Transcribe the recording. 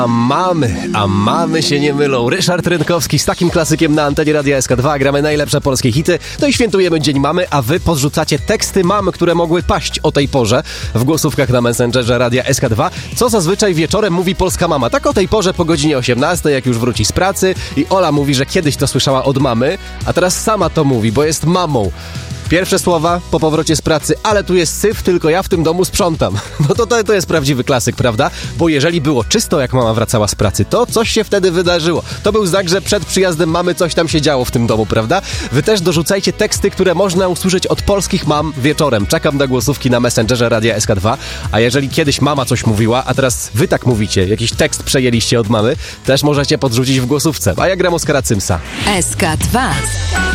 A mamy się nie mylą. Ryszard Rynkowski z takim klasykiem na antenie Radia SK2. Gramy najlepsze polskie hity. No i świętujemy Dzień Mamy, a wy podrzucacie teksty mam, które mogły paść o tej porze w głosówkach na Messengerze Radia SK2. Co zazwyczaj wieczorem mówi polska mama. Tak o tej porze po godzinie 18, jak już wróci z pracy i Ola mówi, że kiedyś to słyszała od mamy, a teraz sama to mówi, bo jest mamą. Pierwsze słowa po powrocie z pracy, ale tu jest syf, tylko ja w tym domu sprzątam. No to jest prawdziwy klasyk, prawda? Bo jeżeli było czysto, jak mama wracała z pracy, to coś się wtedy wydarzyło. To był znak, że przed przyjazdem mamy coś tam się działo w tym domu, prawda? Wy też dorzucajcie teksty, które można usłyszeć od polskich mam wieczorem. Czekam na głosówki na Messengerze Radia SK2. A jeżeli kiedyś mama coś mówiła, a teraz wy tak mówicie, jakiś tekst przejęliście od mamy, też możecie podrzucić w głosówce. A ja gram Oskara Cymsa. SK2